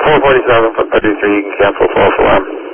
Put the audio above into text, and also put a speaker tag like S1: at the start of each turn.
S1: 447 from 33, you can cancel false alarm.